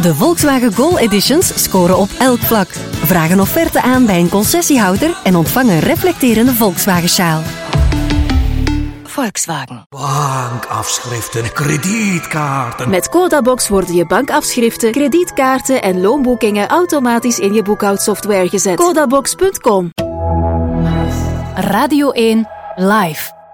De Volkswagen Gol Editions scoren op elk vlak. Vraag een offerte aan bij een concessiehouder en ontvang een reflecterende Volkswagen-sjaal. Volkswagen. Bankafschriften, kredietkaarten. Met Codabox worden je bankafschriften, kredietkaarten en loonboekingen automatisch in je boekhoudsoftware gezet. Codabox.com. Radio 1 Live.